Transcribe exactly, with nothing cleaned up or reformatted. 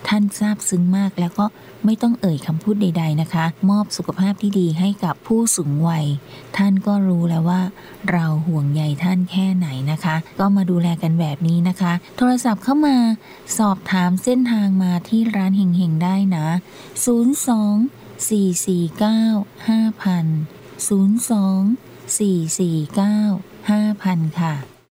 ท่านซาบซึ้งมากแล้วก็ไม่ต้องเอ่ยคำพูดใดๆนะคะมอบสุขภาพที่ดีให้กับผู้สูงวัยท่านก็รู้แล้วว่าเราห่วงใยท่านแค่ไหนนะคะก็มาดูแลกันแบบนี้นะคะโทรศัพท์เข้ามาสอบถามเส้นทางมาที่ร้านเฮงๆได้นะศูนย์ สอง สี่ สี่ เก้า ห้า ศูนย์ สอง สี่ สี่ เก้า ห้า ค่ะ